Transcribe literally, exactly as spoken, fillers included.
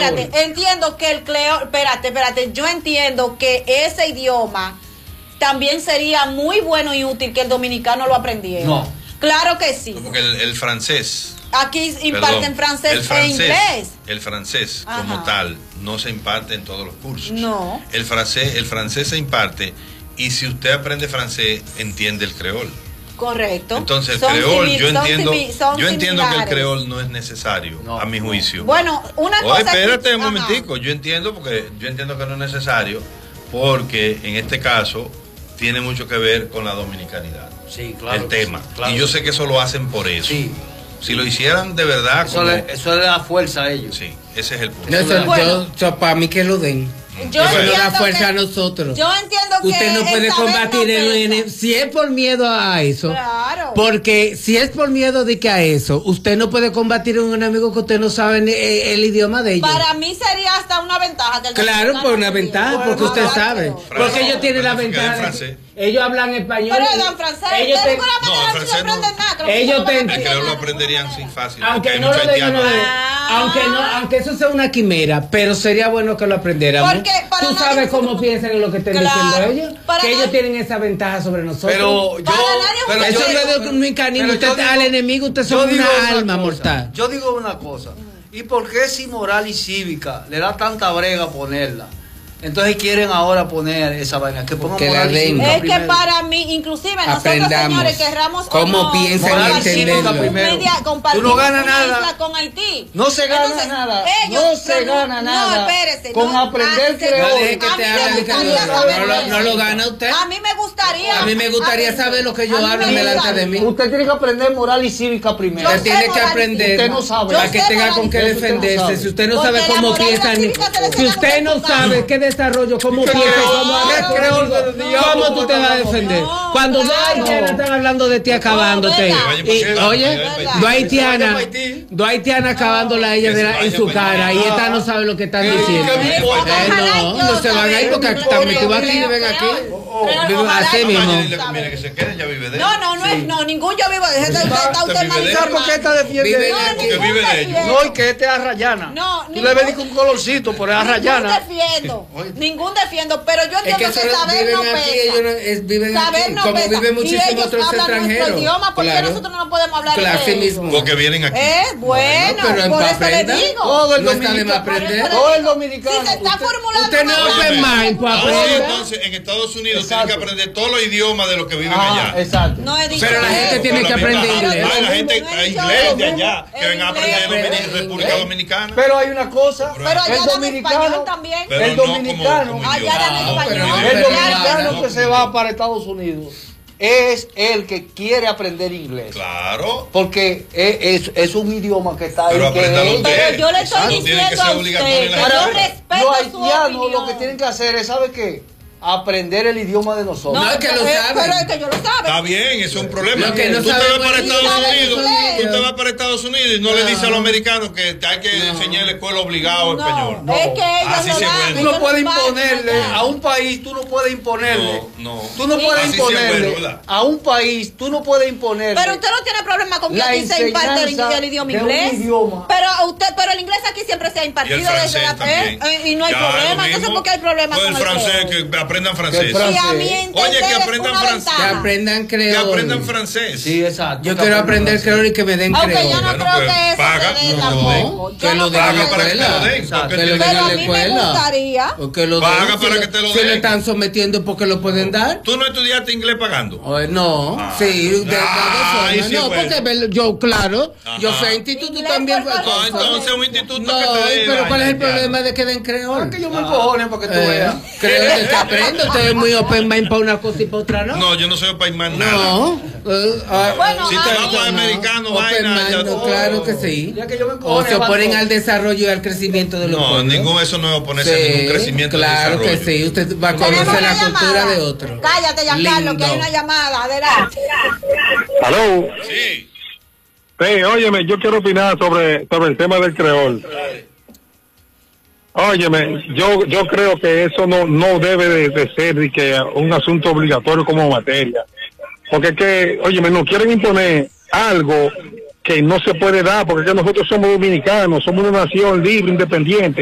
espérate, entiendo que el creol, espérate, espérate, yo entiendo que ese idioma también sería muy bueno y útil que el dominicano lo aprendiera. No. Claro que sí. Porque el, el francés. Aquí imparten francés, el francés e inglés. El francés, Ajá. como tal, no se imparte en todos los cursos. No. El francés, el francés se imparte y si usted aprende francés, entiende el creol. Correcto. Entonces el Son creol, simil- yo son entiendo, simi- son yo entiendo que el similares. creol no es necesario, No, a mi juicio. Bueno, una Oye, cosa. espérate que- un ajá. momentico, yo entiendo porque yo entiendo que no es necesario, porque en este caso tiene mucho que ver con la dominicanidad. Sí, claro. El que tema. sí, claro y yo que sé sí. que eso lo hacen por eso. Sí. Si lo hicieran de verdad, Eso, como- le, eso le da fuerza a ellos. sí, ese es el punto. No, eso, Bueno. yo, yo, para mí que lo den. Yo Eso nos da entiendo fuerza que- a nosotros. Yo entiendo que Usted no el puede saber combatir no el pesa. enemigo. Si es por miedo a eso. Claro. Porque si es por miedo de que a eso, usted no puede combatir a un enemigo que usted no sabe el, el idioma de ellos. Para mí sería hasta una ventaja que el Claro, dominicano por una aprendiera. ventaja, Bueno, porque usted claro. sabe. Francés. Porque ellos tienen la Pero eso queda en ventaja. de francés. que ellos hablan español. Pero y- dan francés. ellos Ustedes te- con la No, manera francés no aprenden no. nada. que los Ellos chicos te- no El aprenden creol lo nada. aprenderían sin fácil. porque Aunque hay no muchos lo digan, haitianos. no lo- Ah. aunque no, aunque eso sea una quimera, pero sería bueno que lo aprendiéramos. Porque para Tú nadie sabes se- cómo piensan en lo que están Claro. diciendo ellos, Para que ellos nadie- tienen esa ventaja sobre nosotros. Pero yo, Para nadie es pero un yo eso digo- no es de un mecanismo. pero yo Usted digo- al enemigo, usted yo son digo una alma cosa. mortal. Yo digo una cosa. ¿Y por qué si moral y cívica le da tanta brega ponerla? Entonces quieren ahora poner esa vaina. Que pongan Que la moral y den. cívica Es que primero. para mí, inclusive nosotros, Aprendamos señores, querramos o cómo no, piensan y compartimos entenderlo. un Primero. media- compartimos Tú no ganas una nada. isla con Haití. No se gana Entonces, nada. ellos- no se pero gana nada. No, espérese. Con no, aprender ah, creol. No deje que a te mí me hablen de que gustaría no, saber no lo- eso. no lo gana usted. A mí me gustaría. A mí me gustaría aprender. saber lo que yo A mí hablo me delante de gustaría. mí. Usted tiene que aprender moral y cívica primero. Yo Usted tiene sé que moral y aprender cívica. Usted no sabe. Yo para que sé tenga moral con y qué cívica. usted no defenderse. sabe. Si usted no Porque sabe la cómo moral y la piensa, ni- cívica se le si enseña usted no con tu sabe casa. qué desarrollo, cómo piensa, cómo habla, no, creo, no, ¿cómo no, tú te vas a no, defender? no, Cuando dos claro. haitianas están hablando de ti acabándote. verdad. Y, Vayan oye, para allá, dos haitianas, vayan para Haití. dos haitianas acabándola a ella de la- en su cara y esta no sabe lo que están ¿Qué- diciendo. qué me importa? Eh, no, no se van a ir porque están metidos aquí, viven aquí. Viven así mismo. Mire que se quede, ya vive de No, no, no es, no, ningún yo vivo de está, está, está usted Te vive de mal ¿Sabes por qué esta defiende? Vive No, de- porque ningún vive de ellos. defiendo. No, y que este es arrayana. No, Tú ningún- le ves con un colorcito, pero es Ningún arrayana. defiendo, ningún defiendo, pero yo Es entiendo que que, solo saber viven no aquí, pesa. ellos no- es- viven Saber aquí, no como pesa. viven Y muchísimos ellos otros hablan nuestro extranjeros. idioma, ¿por qué Claro. nosotros no podemos hablar Claro, de así ellos? mismo. Porque vienen aquí. Eh, bueno, pero en por pa' eso le aprender. digo. Todo el No está de más dominicano. aprender. Todo el dominicano. Si se está Usted- formulando usted no una open vaina, mind, pues, no, Ah, sí, aprenda. entonces en Estados Unidos Exacto. tienen que aprender todos los idiomas de los que viven Ah, allá. exacto. no he dicho Pero la eso. gente tiene Por que la misma aprender razón. inglés. Ah, la gente No he dicho inglés eso. de allá que El vengan a aprender inglés. Dominic- República Dominicana. Pero hay una cosa. Pero allá el hablan dominicano, español también. Pero el no como- dominicano, como Allá idioma. hablan Ah, español. pero el Pero dominicano no, que se va para Estados Unidos es el que quiere aprender inglés. Claro. Porque es, es, es un idioma que está ahí. Pero que apréndalo es- usted. Pero yo le estoy No tiene que diciendo ser a obligatorio usted en que la yo escuela. respeto Los su haitianos opinión. lo que tienen que hacer es, ¿sabe qué? Aprender el idioma de nosotros. No, es que lo eh, saben. Pero es que yo lo Está sabe. bien, eso es un problema. Lo que no tú te sabe vas para bueno, Estados sabe Unidos, inglés. tú te vas para Estados Unidos y no, No. le dices a los americanos que hay que enseñar en la escuela obligado No, español. es que ellos Así lo se dan, vuelve. Tú ellos no puedes van imponerle allá. a un país, tú no puedes imponerle. No, no. Tú no Sí. puedes Así se vuelve, imponerle ¿verdad? a un país, tú no puedes imponerle. Pero usted no tiene problema con que La aquí se imparte el, enseñanza el idioma de un inglés. idioma. Pero a usted, pero el inglés aquí siempre se ha Y impartido el francés desde la también. eh, eh, y no hay Ya, problema. lo Entonces, mismo. ¿por qué hay problema Pues con el francés, creol? que aprendan francés. Que el francés. Y a mí Oye, entender que es aprendan una francés. Que ventaja. aprendan Que creol. aprendan francés. Sí, exacto. Yo quiero aprender creol y que me den Aunque creol. yo no Bueno, creo pues, que eso paga, se dé no, tampoco. que Yo lo no den en creo la Paga para que te lo escuela. den. Exacto. porque Que lo te- den Pero en a la mí me escuela. gustaría. O que lo Paga den. para Si que te lo Si den. lo están sometiendo porque lo pueden dar. ¿Tú no estudiaste inglés pagando? O, no, Ah. sí, de, de, de Ah, ahí forma. sí No, fue. porque ve- yo, claro, yo Ajá. fui a instituto Inglés también. por fue favor. Ah, cosa. entonces un instituto No, que te dé pero ¿cuál es el vaina, problema de que den creol? Que yo me encojones para que tú Eh, veas. creo que se aprende. Usted es muy open mind para una cosa y para otra, ¿no? No, yo no soy país más nada. No. eh, ah, Bueno, Si a te mí- vas para no. americano, Open vaina, mind, ya no, tú- claro que sí. Ya que yo me O encojones, se oponen banco. al desarrollo y al crecimiento de los No, pueblos. ningún eso no es oponerse a Sí, ningún crecimiento. ni claro que desarrollo. sí. Usted va a Tenemos conocer la una cultura llamada. de otro. Cállate, Giancarlo, que hay Lindo. una llamada. Adelante. Aló. Sí. Sí, óyeme, yo quiero opinar sobre, sobre el tema del creol. Óyeme, yo yo creo que eso no no debe de, de ser de que un asunto obligatorio como materia. Porque es que, óyeme, nos quieren imponer algo que no se puede dar, porque es que nosotros somos dominicanos, somos una nación libre, independiente.